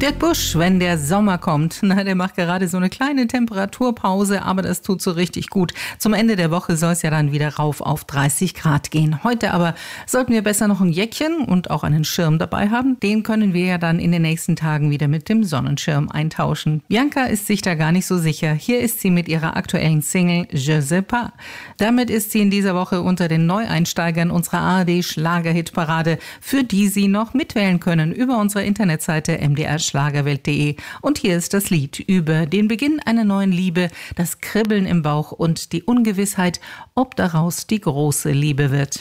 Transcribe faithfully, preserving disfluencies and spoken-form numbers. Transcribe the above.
Dirk Busch, wenn der Sommer kommt, na, der macht gerade so eine kleine Temperaturpause, aber das tut so richtig gut. Zum Ende der Woche soll es ja dann wieder rauf auf dreißig Grad gehen. Heute aber sollten wir besser noch ein Jäckchen und auch einen Schirm dabei haben. Den können wir ja dann in den nächsten Tagen wieder mit dem Sonnenschirm eintauschen. Bianca ist sich da gar nicht so sicher. Hier ist sie mit ihrer aktuellen Single Je sais pas. Damit ist sie in dieser Woche unter den Neueinsteigern unserer A R D-Schlager-Hitparade, für die Sie noch mitwählen können über unsere Internetseite m d r schlagerwelt punkt d e. Und hier ist das Lied über den Beginn einer neuen Liebe, das Kribbeln im Bauch und die Ungewissheit, ob daraus die große Liebe wird.